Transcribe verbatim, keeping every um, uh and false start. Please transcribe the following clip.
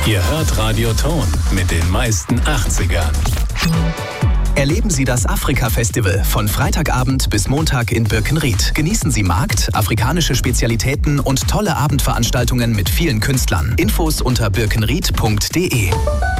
Ihr hört Radio Ton mit den meisten achtzigern. Erleben Sie das Afrika-Festival von Freitagabend bis Montag in Birkenried. Genießen Sie Markt, afrikanische Spezialitäten und tolle Abendveranstaltungen mit vielen Künstlern. Infos unter birkenried punkt de.